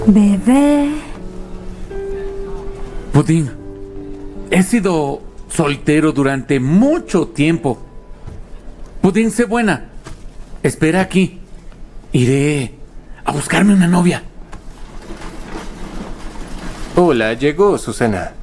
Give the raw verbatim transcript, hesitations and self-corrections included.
Bebé. Pudín, he sido soltero durante mucho tiempo. Pudín, sé buena. Espera aquí. Iré a buscarme una novia. Hola, llegó Susana.